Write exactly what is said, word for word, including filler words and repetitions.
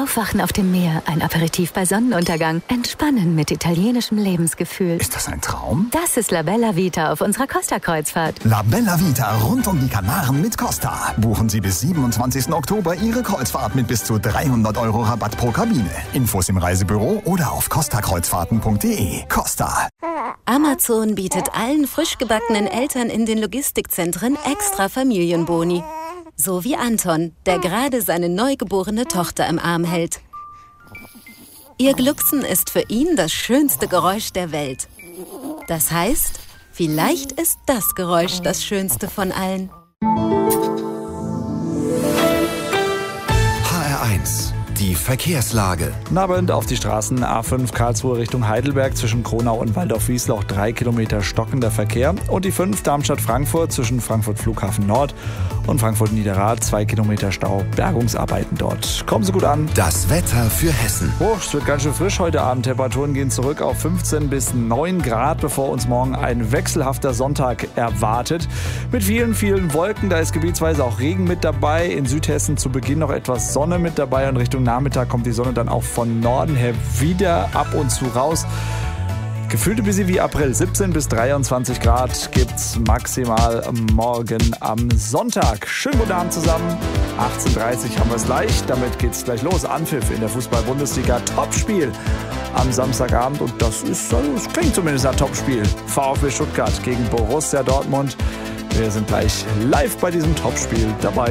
Aufwachen auf dem Meer, ein Aperitif bei Sonnenuntergang. Entspannen mit italienischem Lebensgefühl. Ist das ein Traum? Das ist La Bella Vita auf unserer Costa-Kreuzfahrt. La Bella Vita rund um die Kanaren mit Costa. Buchen Sie bis siebenundzwanzigsten Oktober Ihre Kreuzfahrt mit bis zu dreihundert Euro Rabatt pro Kabine. Infos im Reisebüro oder auf costa kreuzfahrten punkt de. Costa. Amazon bietet allen frisch gebackenen Eltern in den Logistikzentren extra Familienboni. So wie Anton, der gerade seine neugeborene Tochter im Arm hält. Ihr Glucksen ist für ihn das schönste Geräusch der Welt. Das heißt, vielleicht ist das Geräusch das schönste von allen. H R eins. Die Verkehrslage. Nabend auf die Straßen A fünf Karlsruhe Richtung Heidelberg zwischen Kronau und Waldorf-Wiesloch drei Kilometer stockender Verkehr und die fünf Darmstadt-Frankfurt zwischen Frankfurt Flughafen Nord und Frankfurt Niederrad zwei Kilometer Stau, Bergungsarbeiten dort. Kommen Sie gut an. Das Wetter für Hessen. Oh, es wird ganz schön frisch heute Abend. Temperaturen gehen zurück auf fünfzehn bis neun Grad, bevor uns morgen ein wechselhafter Sonntag erwartet. Mit vielen, vielen Wolken, da ist gebietsweise auch Regen mit dabei. In Südhessen zu Beginn noch etwas Sonne mit dabei und Richtung Nachmittag kommt die Sonne dann auch von Norden her wieder ab und zu raus. Gefühlt ein bisschen wie April. siebzehn bis dreiundzwanzig Grad gibt's maximal morgen am Sonntag. Schönen guten Abend zusammen. achtzehn Uhr dreißig haben wir es gleich. Damit geht's gleich los. Anpfiff in der Fußball-Bundesliga. Topspiel am Samstagabend. Und das ist, also das klingt zumindest ein Topspiel. VfB Stuttgart gegen Borussia Dortmund. Wir sind gleich live bei diesem Topspiel dabei.